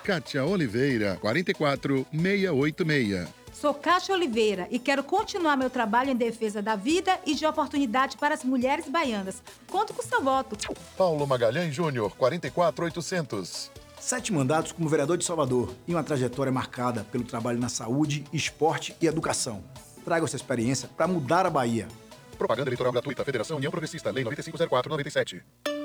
Kátia Oliveira, 44686. Sou Kátia Oliveira e quero continuar meu trabalho em defesa da vida e de oportunidade para as mulheres baianas. Conto com seu voto. Paulo Magalhães Júnior, 44800. 7 mandatos como vereador de Salvador e uma trajetória marcada pelo trabalho na saúde, esporte e educação. Traga essa experiência para mudar a Bahia. Propaganda eleitoral gratuita. Federação União Progressista. Lei 9504/97.